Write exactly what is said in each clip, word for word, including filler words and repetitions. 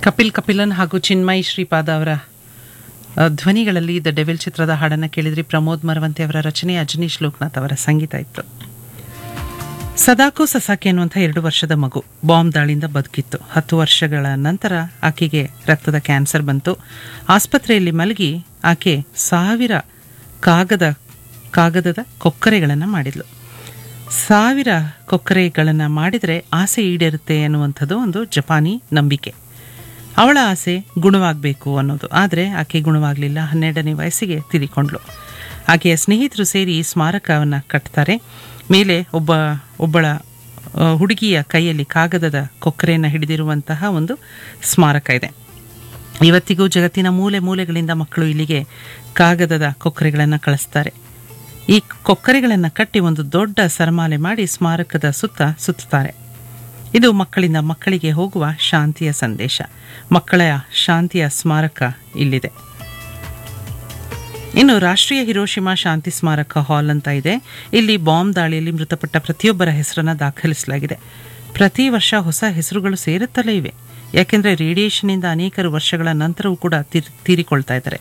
ಕಪಿಲ್ ಕಪಿಲನ್ ಹಾಗೂ ಚಿನ್ಮಯಿ ಶ್ರೀಪಾದ ಅವರ ಆ, ಧ್ವನಿಗಳಲ್ಲಿ ದ ಡೆವಿಲ್ ಚಿತ್ರದ ಹಾಡನ್ನು ಕೇಳಿದ್ರಿ. ಪ್ರಮೋದ್ ಮರವಂತೆ ಅವರ ರಚನೆ, ಅಜನೀಶ್ ಲೋಕನಾಥ್ ಅವರ ಸಂಗೀತ ಇತ್ತು. ಸದಾಕು ಸಸಾಕಿ ಅನ್ನುವಂಥ ಎರಡು ವರ್ಷದ ಮಗು ಬಾಂಬ್ ದಾಳಿಯಿಂದ ಬದುಕಿತ್ತು. ಹತ್ತು ವರ್ಷಗಳ ನಂತರ ಆಕೆಗೆ ರಕ್ತದ ಕ್ಯಾನ್ಸರ್ ಬಂತು. ಆಸ್ಪತ್ರೆಯಲ್ಲಿ ಮಲಗಿ ಆಕೆ ಸಾವಿರ ಕಾಗದ ಕಾಗದದ ಕೊಕ್ಕರೆಗಳನ್ನು ಮಾಡಿದ್ಲು. ಸಾವಿರ ಕೊಕ್ಕರೆಗಳನ್ನು ಮಾಡಿದರೆ ಆಸೆ ಈಡೇರುತ್ತೆ ಅನ್ನುವಂಥದ್ದು ಒಂದು ಜಪಾನಿ ನಂಬಿಕೆ. ಅವಳ ಆಸೆ ಗುಣವಾಗಬೇಕು ಅನ್ನೋದು. ಆದರೆ ಆಕೆ ಗುಣವಾಗಲಿಲ್ಲ. ಹನ್ನೆರಡನೇ ವಯಸ್ಸಿಗೆ ತೀರಿಕೊಂಡ್ಳು. ಆಕೆಯ ಸ್ನೇಹಿತರು ಸೇರಿ ಈ ಸ್ಮಾರಕವನ್ನು ಕಟ್ತಾರೆ. ಮೇಲೆ ಒಬ್ಬ ಒಬ್ಬಳ ಆ, ಹುಡುಗಿಯ ಕೈಯಲ್ಲಿ ಕಾಗದದ ಕೊಕ್ಕರೆಯನ್ನು ಹಿಡಿದಿರುವಂತಹ ಒಂದು ಸ್ಮಾರಕ ಇದೆ. ಇವತ್ತಿಗೂ ಜಗತ್ತಿನ ಮೂಲೆ ಮೂಲೆಗಳಿಂದ ಮಕ್ಕಳು ಇಲ್ಲಿಗೆ ಕಾಗದದ ಕೊಕ್ಕರೆಗಳನ್ನು ಕಳಿಸ್ತಾರೆ. ಈ ಕೊಕ್ಕರೆಗಳನ್ನು ಕಟ್ಟಿ ಒಂದು ದೊಡ್ಡ ಸರಮಾಲೆ ಮಾಡಿ ಸ್ಮಾರಕದ ಸುತ್ತ ಸುತ್ತಾರೆ. ಇದು ಮಕ್ಕಳಿಂದ ಮಕ್ಕಳಿಗೆ ಹೋಗುವ ಶಾಂತಿಯ ಸಂದೇಶ. ಮಕ್ಕಳ ಶಾಂತಿಯ ಸ್ಮಾರಕ ಇಲ್ಲಿದೆ. ಇನ್ನು ರಾಷ್ಟ್ರೀಯ ಹಿರೋಶಿಮಾ ಶಾಂತಿ ಸ್ಮಾರಕ ಹಾಲ್ ಅಂತ ಇದೆ. ಇಲ್ಲಿ ಬಾಂಬ್ ದಾಳಿಯಲ್ಲಿ ಮೃತಪಟ್ಟ ಪ್ರತಿಯೊಬ್ಬರ ಹೆಸರನ್ನು ದಾಖಲಿಸಲಾಗಿದೆ. ಪ್ರತಿ ವರ್ಷ ಹೊಸ ಹೆಸರುಗಳು ಸೇರುತ್ತಲೇ ಇವೆ. ಯಾಕೆಂದರೆ ರೇಡಿಯೇಷನ್ನಿಂದ ಅನೇಕರು ವರ್ಷಗಳ ನಂತರವೂ ಕೂಡ ತೀರ್ ತೀರಿಕೊಳ್ತಾ ಇದ್ದಾರೆ.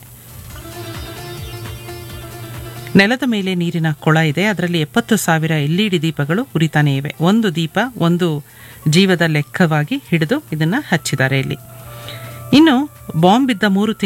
ನೆಲದ ಮೇಲೆ ನೀರಿನ ಕೊಳ ಇದೆ. ಅದರಲ್ಲಿ ಎಪ್ಪತ್ತು ಸಾವಿರ ಎಲ್ ಇ ಡಿ ದೀಪಗಳು ಉರಿತಾನೇ ಇವೆ. ಒಂದು ದೀಪ ಒಂದು ಜೀವದ ಲೆಕ್ಕವಾಗಿ ಹಿಡಿದು ಇದನ್ನು ಹಚ್ಚಿದ್ದಾರೆ ಇಲ್ಲಿ. ಇನ್ನು ಬಾಂಬ್ ಬಿದ್ದ ಮೂರು